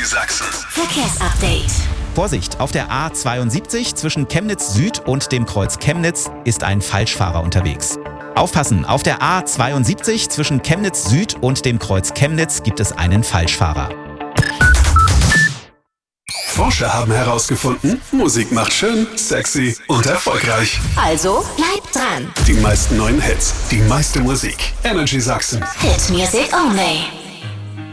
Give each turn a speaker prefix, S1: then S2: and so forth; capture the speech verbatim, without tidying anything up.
S1: Sachsen.
S2: Verkehrsupdate.
S3: Vorsicht, auf der A zweiundsiebzig zwischen Chemnitz Süd und dem Kreuz Chemnitz ist ein Falschfahrer unterwegs. Aufpassen, auf der A zweiundsiebzig zwischen Chemnitz Süd und dem Kreuz Chemnitz gibt es einen Falschfahrer.
S1: Forscher haben herausgefunden, Musik macht schön, sexy und erfolgreich.
S2: Also bleibt dran.
S1: Die meisten neuen Hits, die meiste Musik. Energy Sachsen.
S2: Hit Music only.